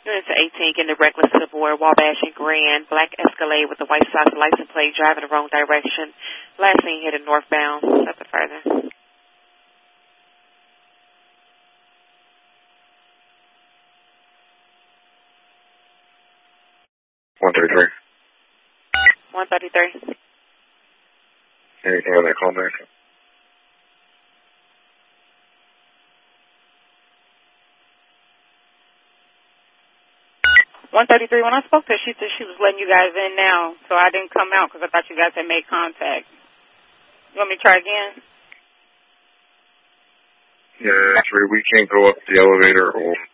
Unit to 18, getting the reckless to the board, Wabash and Grand, black Escalade with the white Sox license plate, driving the wrong direction. Last seen headed northbound. Nothing further. $133. 133. Anything on that call back? 133, when I spoke to her, she said she was letting you guys in now, so I didn't come out because I thought you guys had made contact. You want me to try again? Yeah, actually, we can't go up the elevator or